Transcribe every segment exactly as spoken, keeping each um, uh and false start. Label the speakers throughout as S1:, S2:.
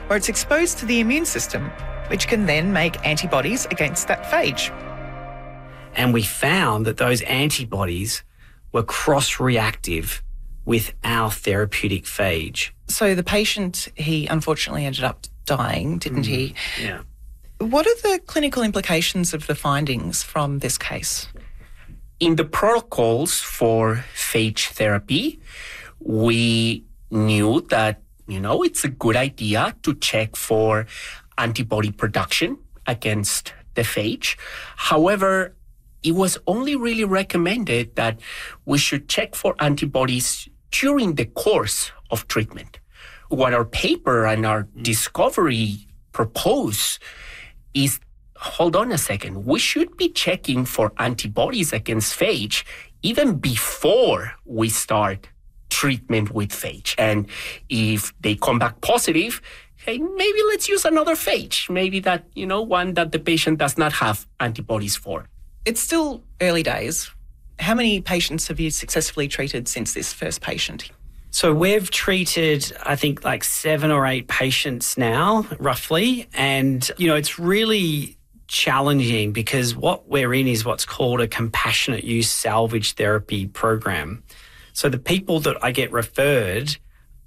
S1: where it's exposed to the immune system, which can then make antibodies against that phage.
S2: And we found that those antibodies were cross-reactive with our therapeutic phage.
S1: So the patient, he unfortunately ended up dying, didn't mm, he?
S2: Yeah.
S1: What are the clinical implications of the findings from this case?
S3: In the protocols for phage therapy, we knew that, you know, it's a good idea to check for antibody production against the phage. However, it was only really recommended that we should check for antibodies during the course of treatment. What our paper and our discovery propose is, hold on a second, we should be checking for antibodies against phage even before we start treatment with phage. And if they come back positive, hey, maybe let's use another phage. Maybe that, you know, one that the patient does not have antibodies for.
S1: It's still early days. How many patients have you successfully treated since this first patient?
S2: So we've treated, I think, like seven or eight patients now, roughly. And, you know, it's really challenging because what we're in is what's called a compassionate use salvage therapy program. So the people that I get referred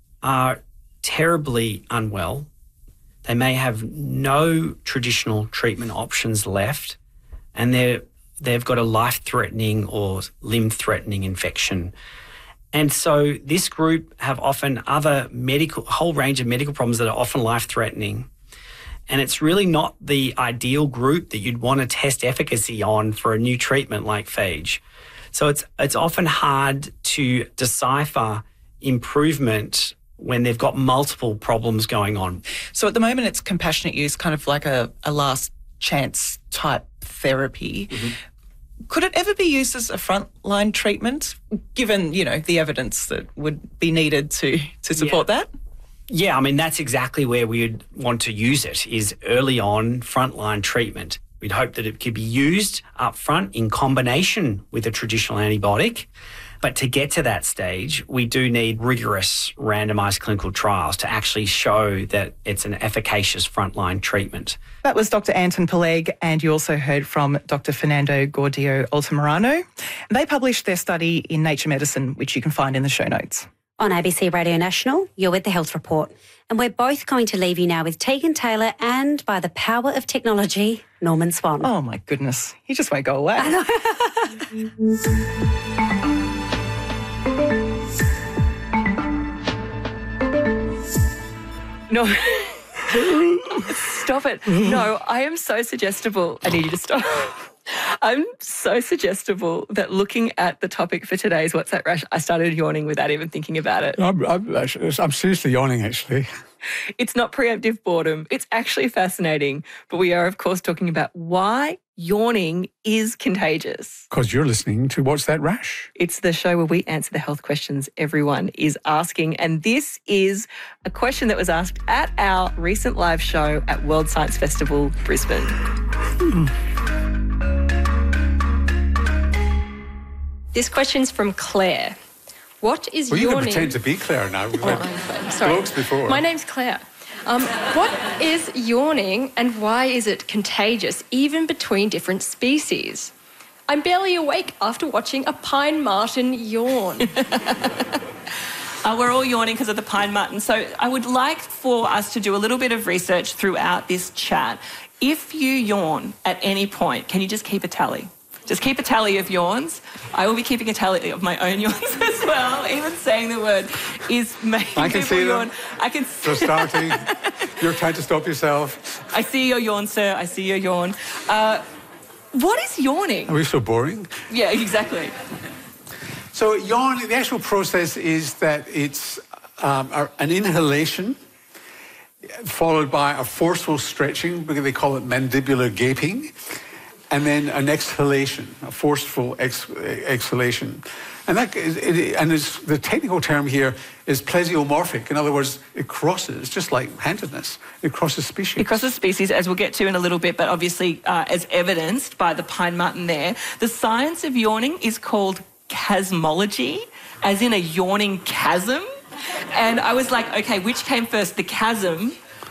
S2: are terribly unwell. They may have no traditional treatment options left, and they're, they've got a life-threatening or limb-threatening infection. And so this group have often other medical, whole range of medical problems that are often life-threatening. And it's really not the ideal group that you'd want to test efficacy on for a new treatment like phage. So it's it's often hard to decipher improvement when they've got multiple problems going on.
S1: So at the moment it's compassionate use, kind of like a, a last chance type therapy. Mm-hmm. Could it ever be used as a frontline treatment, given, you know, the evidence that would be needed to, to support
S2: yeah.
S1: that?
S2: Yeah, I mean, that's exactly where we would want to use it, is early on frontline treatment. We'd hope that it could be used up front in combination with a traditional antibiotic. But to get to that stage, we do need rigorous randomised clinical trials to actually show that it's an efficacious frontline treatment.
S1: That was Doctor Anton Peleg, and you also heard from Doctor Fernando Gordillo-Altamirano. They published their study in Nature Medicine, which you can find in the show notes.
S4: On A B C Radio National, you're with The Health Report. And we're both going to leave you now with Tegan Taylor and, by the power of technology, Norman Swan.
S1: Oh, my goodness. He just won't go away.
S5: No. Stop it. No, I am so suggestible. I need you to stop. I'm so suggestible that looking at the topic for today's What's That Rash, I started yawning without even thinking about it.
S6: I'm, I'm, actually, I'm seriously yawning, actually.
S5: It's not preemptive boredom. It's actually fascinating. But we are, of course, talking about why yawning is contagious.
S6: Because you're listening to What's That Rash?
S5: It's the show where we answer the health questions everyone is asking. And this is a question that was asked at our recent live show at World Science Festival, Brisbane. Hmm. This question's from Claire. What is
S6: well,
S5: yawning?
S6: Well, you can pretend to be Claire now. We've
S5: oh,
S6: had
S5: I'm sorry.
S6: blokes before.
S7: My name's Claire. Um, what is yawning and why is it contagious, even between different species? I'm barely awake after watching a pine marten yawn.
S8: Uh, we're all yawning because of the pine marten. So I would like for us to do a little bit of research throughout this chat. If you yawn at any point, can you just keep a tally? Just keep a tally of yawns. I will be keeping a tally of my own yawns as well. Even saying the word is making
S6: I can
S8: people
S6: see
S8: yawn.
S6: Them.
S8: I can
S6: see They're starting. You're trying to stop yourself.
S8: I see your yawn, sir. I see your yawn. Uh, what is yawning?
S6: Are we so boring?
S8: Yeah, exactly.
S6: So yawn, the actual process is that it's um, an inhalation followed by a forceful stretching, because they call it mandibular gaping, and then an exhalation, a forceful ex exhalation. And that is, it, and it's, the technical term here is plesiomorphic. In other words, it crosses, just like handedness, it crosses species.
S8: It crosses species, as we'll get to in a little bit, but obviously uh, as evidenced by the pine marten there. The science of yawning is called chasmology, as in a yawning chasm. And I was like, okay, which came first, the chasm